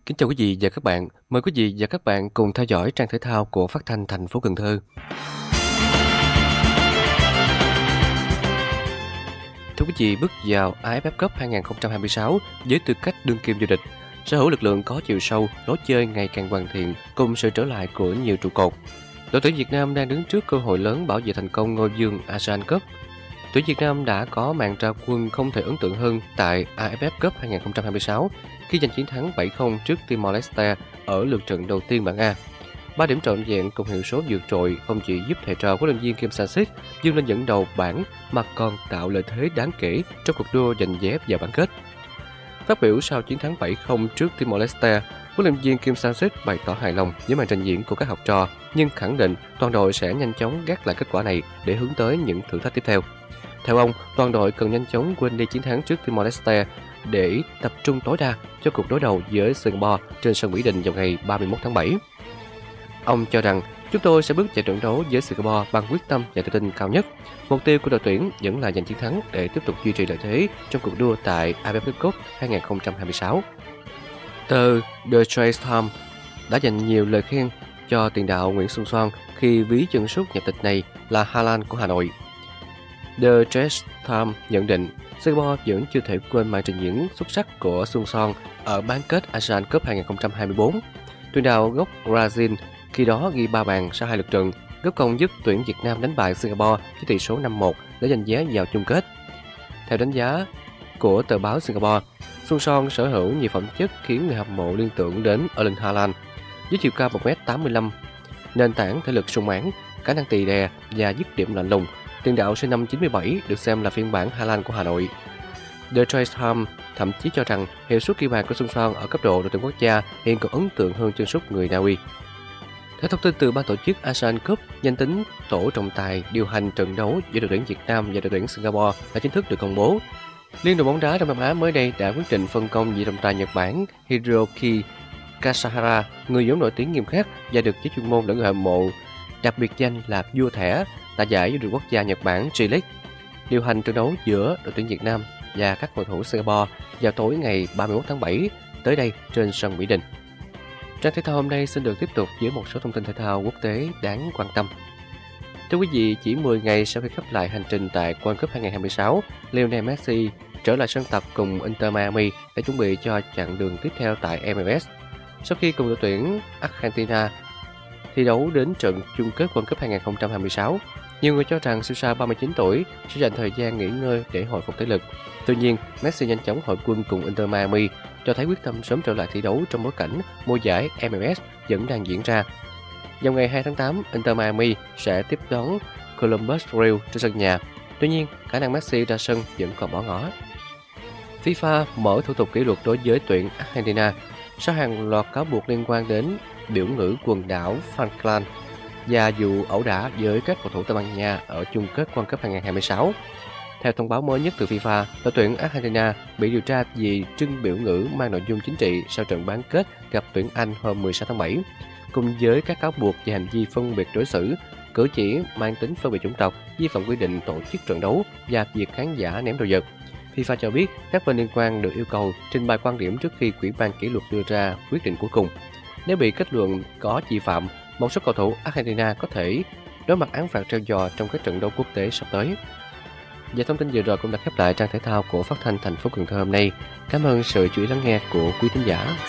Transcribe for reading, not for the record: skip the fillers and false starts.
Kính chào quý vị và các bạn. Mời quý vị và các bạn cùng theo dõi trang thể thao của Phát thanh thành phố Cần Thơ. Thưa quý vị, bước vào AFF Cup 2026 với tư cách đương kim vô địch, sở hữu lực lượng có chiều sâu, lối chơi ngày càng hoàn thiện cùng sự trở lại của nhiều trụ cột. Đội tuyển Việt Nam đang đứng trước cơ hội lớn bảo vệ thành công ngôi vương ASEAN Cup. Tuyển Việt Nam đã có màn ra quân không thể ấn tượng hơn tại AFF Cup 2026 khi giành chiến thắng 7-0 trước Timor-Leste ở lượt trận đầu tiên bảng A. 3 điểm trọn vẹn cùng hiệu số vượt trội không chỉ giúp thầy trò huấn luyện viên Kim Sang-sik vươn lên dẫn đầu bảng mà còn tạo lợi thế đáng kể trong cuộc đua giành vé vào bán kết. Phát biểu sau chiến thắng 7-0 trước Timor-Leste, huấn luyện viên Kim Sang-sik bày tỏ hài lòng với màn trình diễn của các học trò nhưng khẳng định toàn đội sẽ nhanh chóng gác lại kết quả này để hướng tới những thử thách tiếp theo. Theo ông, toàn đội cần nhanh chóng quên đi chiến thắng trước Timor-Leste để tập trung tối đa cho cuộc đối đầu với Singapore trên sân Mỹ Đình vào ngày 31 tháng 7. Ông cho rằng, chúng tôi sẽ bước vào trận đấu với Singapore bằng quyết tâm và tự tin cao nhất. Mục tiêu của đội tuyển vẫn là giành chiến thắng để tiếp tục duy trì lợi thế trong cuộc đua tại AFF Cup 2026. Tờ The Straits Times đã dành nhiều lời khen cho tiền đạo Nguyễn Xuân Son khi ví chân sút nhập tịch này là Haaland của Hà Nội. The Straits Times nhận định Singapore vẫn chưa thể quên màn trình diễn xuất sắc của Xuân Son ở bán kết ASEAN Cup 2024. Tiền đạo gốc Brazil khi đó ghi 3 bàn sau 2 lượt trận, góp công giúp tuyển Việt Nam đánh bại Singapore với tỷ số 5-1 để giành vé vào chung kết. Theo đánh giá của tờ báo Singapore, Xuân Son sở hữu nhiều phẩm chất khiến người hâm mộ liên tưởng đến Erling Haaland. Với chiều cao 1m85, nền tảng thể lực sung mãn, khả năng tì đè và dứt điểm lạnh lùng, tiền đạo sinh năm 97 được xem là phiên bản Haaland của Hà Nội. The Straits Times thậm chí cho rằng hiệu suất ghi bàn của Xuân Son ở cấp độ đội tuyển quốc gia hiện còn ấn tượng hơn chân sút người Na Uy. Theo thông tin từ ban tổ chức ASEAN Cup, danh tính tổ trọng tài điều hành trận đấu giữa đội tuyển Việt Nam và đội tuyển Singapore đã chính thức được công bố. Liên đoàn bóng đá Đông Nam Á mới đây đã quyết định phân công vị trọng tài Nhật Bản Hiroki Kasahara, người vốn nổi tiếng nghiêm khắc và được giới chuyên môn lẫn người hâm mộ đặc biệt danh là vua thẻ tại giải vô địch quốc gia Nhật Bản J-League, điều hành trận đấu giữa đội tuyển Việt Nam và các cầu thủ Singapore vào tối ngày 31 tháng 7 tới đây trên sân Mỹ Đình. Trang thể thao hôm nay xin được tiếp tục với một số thông tin thể thao quốc tế đáng quan tâm. Thưa quý vị, chỉ 10 ngày sau khi khép lại hành trình tại World Cup 2026, Lionel Messi trở lại sân tập cùng Inter Miami để chuẩn bị cho chặng đường tiếp theo tại MLS. Sau khi cùng đội tuyển Argentina thi đấu đến trận chung kết World Cup 2026, nhiều người cho rằng siêu sao 39 tuổi sẽ dành thời gian nghỉ ngơi để hồi phục thể lực. Tuy nhiên, Messi nhanh chóng hội quân cùng Inter Miami, cho thấy quyết tâm sớm trở lại thi đấu trong bối cảnh mùa giải MLS vẫn đang diễn ra. Vào ngày 2 tháng 8, Inter Miami sẽ tiếp đón Columbus Crew trên sân nhà. Tuy nhiên, khả năng Messi ra sân vẫn còn bỏ ngỏ. FIFA mở thủ tục kỷ luật đối với tuyển Argentina sau hàng loạt cáo buộc liên quan đến biểu ngữ quần đảo Falkland và vụ ẩu đả với các cầu thủ Tây Ban Nha ở chung kết World Cup 2026. Theo thông báo mới nhất từ FIFA, đội tuyển Argentina bị điều tra vì trưng biểu ngữ mang nội dung chính trị sau trận bán kết gặp tuyển Anh hôm 16 tháng 7, cùng với các cáo buộc về hành vi phân biệt đối xử, cử chỉ mang tính phân biệt chủng tộc, vi phạm quy định tổ chức trận đấu và việc khán giả ném đồ vật. FIFA cho biết các bên liên quan được yêu cầu trình bày quan điểm trước khi Ủy ban kỷ luật đưa ra quyết định cuối cùng. Nếu bị kết luận có vi phạm, một số cầu thủ Argentina có thể đối mặt án phạt treo giò trong các trận đấu quốc tế sắp tới. Và thông tin vừa rồi cũng đã khép lại trang thể thao của Phát thanh thành phố Cần Thơ hôm nay. Cảm ơn sự chú ý lắng nghe của quý thính giả.